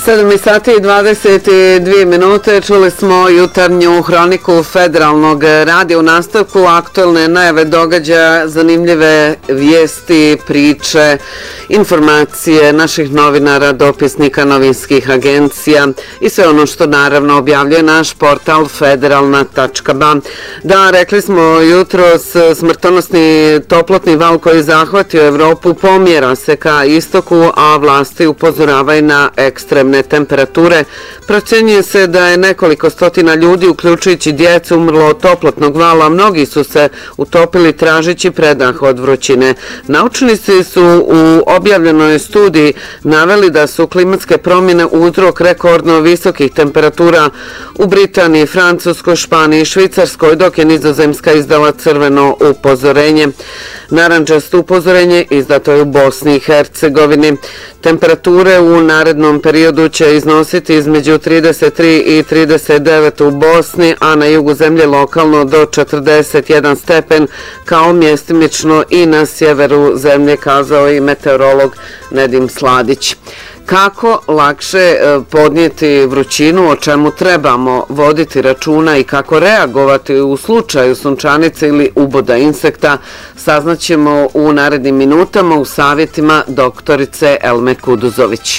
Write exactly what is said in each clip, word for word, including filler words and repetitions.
sedam sati i dvadeset dvije minute, čuli smo jutarnju hroniku Federalnog radija. U nastavku aktuelne najave događaja, zanimljive vijesti, priče, informacije naših novinara, dopisnika novinskih agencija i sve ono što naravno objavljuje naš portal federalna tačka ba. Da, rekli smo jutros, smrtonosni toplotni val koji je zahvatio Evropu pomjera se ka istoku, a vlasti upozoravaju na ekstremne temperature. Procjenjuje se da je nekoliko stotina ljudi, uključujući djecu, umrlo od toplotnog vala. Mnogi su se utopili tražeći predah od vrućine. Naučnici su u objavljenoj studiji naveli da su klimatske promjene uzrok rekordno visokih temperatura u Britaniji, Francuskoj, Španiji i Švicarskoj, dok je Nizozemska izdala crveno upozorenje. Narandžasto upozorenje izdato je u Bosni i Hercegovini. Temperature u narednom periodu će iznositi između trideset tri i trideset devet u Bosni, a na jugu zemlje lokalno do četrdeset jedan stepen, kao mjestimično i na sjeveru zemlje, kazao i meteorolog Nedim Sladić. Kako lakše podnijeti vrućinu, o čemu trebamo voditi računa i kako reagovati u slučaju sunčanice ili uboda insekta, saznaćemo u narednim minutama u savjetima doktorice Elme Kuduzović.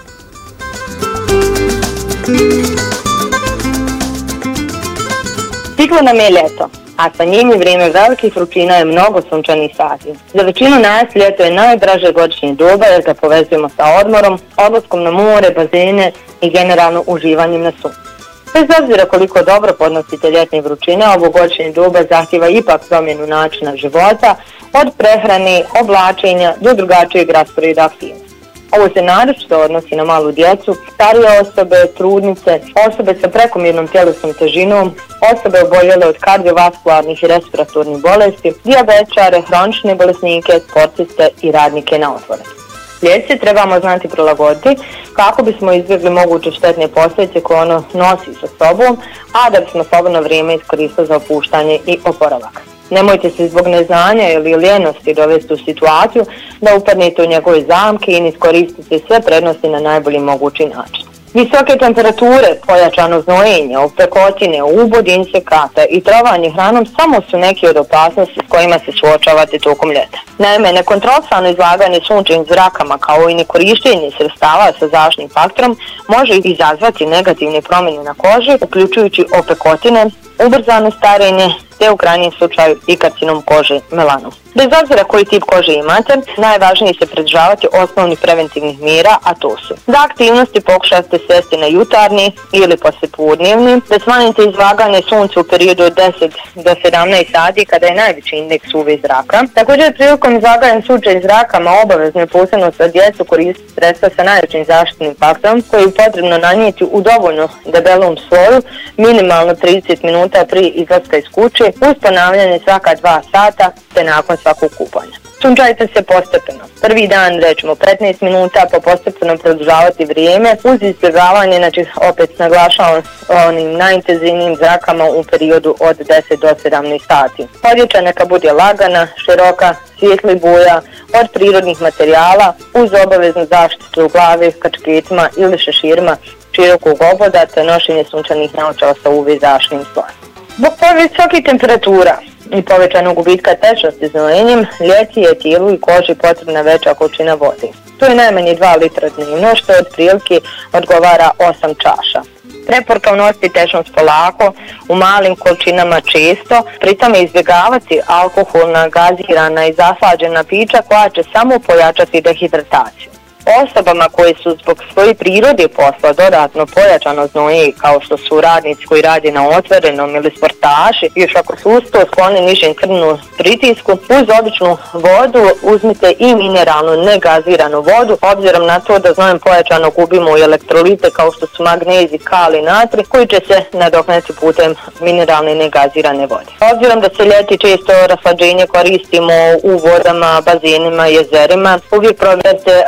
Stiglo nam je ljeto, a sa njim je vrijeme velikih vrućina i mnogo sunčanih sati. Za većinu nas ljeto je najdraže godišnje doba jer ga povezujemo sa odmorom, odlaskom na more, bazene i generalno uživanjem na suncu. Bez obzira koliko dobro podnosite ljetne vrućine, ovo godišnje doba zahtjeva ipak promjenu načina života, od prehrane, oblačenja do drugačijeg rasporeda aktivnosti. Ovo se naročito odnosi na malu djecu, starije osobe, trudnice, osobe sa prekomjernom tjelesnom težinom, osobe oboljele od kardiovaskularnih i respiratornih bolesti, dijabetičare, hronične bolesnike, sportiste i radnike na otvorenom. Ljeti trebamo znati prilagoditi kako bismo izbjegli moguće štetne posljedice koje ono nosi sa sobom, a da bismo slobodno vrijeme iskoristili za opuštanje i oporavak. Nemojte se zbog neznanja ili lijenosti dovesti u situaciju da upadnete u njegove zamke i iskoristite sve prednosti na najbolji mogući način. Visoke temperature, pojačano znojenje, opekotine, ubod insekata i trovanje hranom samo su neki od opasnosti s kojima se suočavate tokom ljeta. Naime, nekontrolisano izlaganje sunčevim zrakama kao i nekorištenje sredstava sa zaštitnim faktorom može izazvati negativne promjene na koži, uključujući opekotine, ubrzano starenje, te u krajnjem slučaju i karcinom kože melanom. Bez obzira koji tip kože imate, najvažnije se pridržavati osnovnih preventivnih mjera, a to su da aktivnosti pokušate svesti na jutarnji ili poslijepodnevni, da smanjite izlaganje suncu u periodu od deset do sedamnaest sati kada je najveći indeks U V zraka. Također prilikom izlaganja sunčevim zrakama obavezno je posebno sa djecu koristiti sredstva sa najvećim zaštitnim faktorom koji je potrebno nanijeti u dovoljno debelom sloju minimalno trideset minuta prije izlaska iz kuće, uz ponavljanje svaka dva sata te nakon svakog kupanja. Sunčajte se postepeno. Prvi dan rećemo petnaest minuta, pa postepeno produžavati vrijeme uz izbjegavanje, znači opet naglašavam onim najintenzivnijim zrakama u periodu od deset do sedamnaest sati. Odjeća neka bude lagana, široka, svijetli boja, od prirodnih materijala, uz obaveznu zaštitu glave, kačketima ili šeširima širokog oboda te nošenje sunčanih naočala sa U V zaštitnim slojem. Zbog visokih temperatura i povećanog gubitka tečnosti znojenjem, ljeti je tijelu i koži potrebna veća količina vode. To je najmanje dva litra dnevno, što otprilike odgovara osam čaša. Preporuka unositi tečnost polako, u malim količinama često, pritom izbjegavati alkoholna, gazirana i zaslađena pića koja će samo pojačati dehidrataciju. Osobama koje su zbog svoje prirode posla dodatno pojačano znoje, kao što su radnici koji rade na otvorenom ili sportaši, još ako su usto skloni nižem krvnom pritisku, uz običnu vodu uzmite i mineralnu negaziranu vodu, obzirom na to da znojem pojačano gubimo i elektrolite kao što su magnezij, kali, natri, koji će se nadoknati putem mineralne negazirane vode. Obzirom da se ljeti često raslađenje koristimo u vodama, bazenima, jezerima, uvijek provjerite kakva je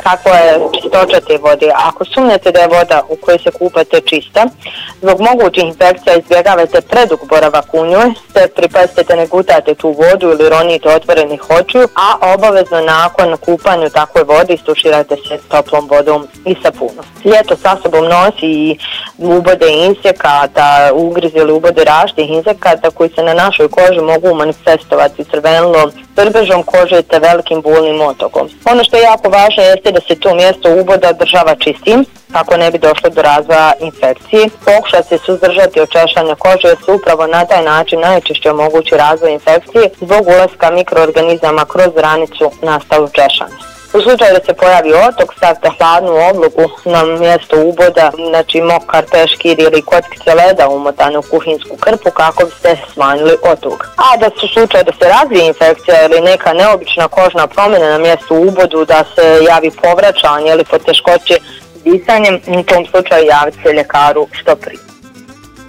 je čistoća te vode. Ako sumnjate da je voda u kojoj se kupate čista, zbog mogućih infekcija izbjegavajte predug boravak u njoj, se pripazite ne gutate tu vodu ili ronite otvorenih očiju, a obavezno nakon kupanja u takvoj vodi istuširajte se toplom vodom i sapunom. Ljeto sa sobom nosi i ubode insekata, ugrize ili ubode različitih insekata koji se na našoj koži mogu manifestovati crvenilom, prbežom kože te velikim bolnim otokom. Ono što je jako važno jeste da se to mjesto uboda održava čistim, kako ne bi došlo do razvoja infekcije. Pokuša se suzdržati od češanja kože jer se upravo na taj način najčešće omogući razvoj infekcije zbog ulaska mikroorganizama kroz ranicu nastalu češanja. U slučaju da se pojavi otok, stavite hladnu oblogu na mjesto uboda, znači mokar, peškir ili kockice leda umotane u kuhinsku krpu kako biste smanjili otok. A da su slučaju da se razvije infekcija ili neka neobična kožna promjena na mjestu ubodu, da se javi povraćanje ili poteškoće s disanjem, u tom slučaju javite se ljekaru što prije.